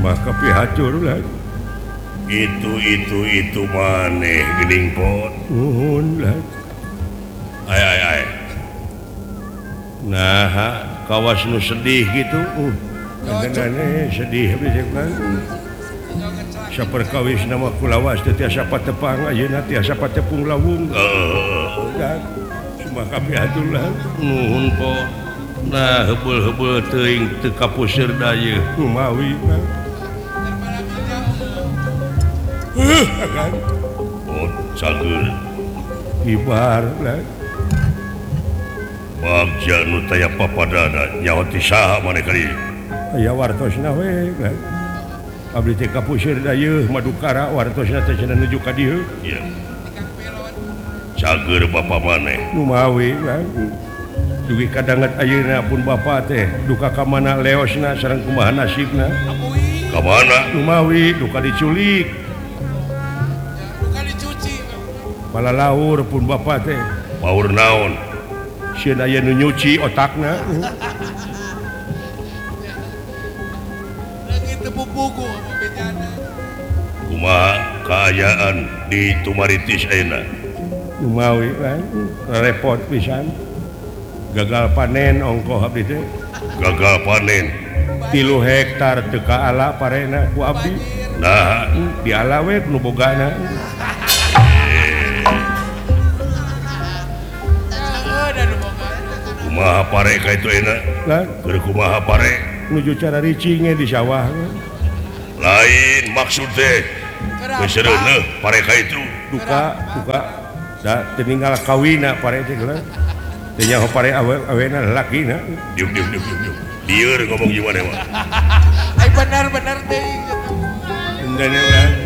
maka pihaturlah itu maneh gening pot lah nah kawas nu sedih gitu sedih saperkawis nama kulawas tiasa patepang ayeuna tiasa patepung lawung maka pihaturlah nuhun pot nah hebul-hebul teuing teu kapuseur daya kumawi cager ibar bagja nu taya papadana nyawa ti saha maneh kali aya wartosna we abdi teh kapuseur daya madukara wartosna teh cenah nuju ka dieu iya cager bapa maneh nu mawi dugi kadangat ayeuna pun bapa teh duka ka mana leosna sareng kumaha nasibna ka mana nu mawi duka diculik pala laur pun bapa teh laur naon sieun aya nu nyuci otakna lagi teu buku kumaha kaayaan di Tumaritis ayeuna kumawi repot pisan gagal panen ongkoh abdi teh gagal panen 3 hektar teu kaala parena ku abdi nah di ala we nu bogana kumaha pare ka itu enak lah keur kumaha pare nuju cara ricinge di sawah lain maksud teh geus pare ka itu duka da tinggal kawina pare teh geus teh nyaho pare awena lalakina diuk dieur ngomong gimana mah ai benar teh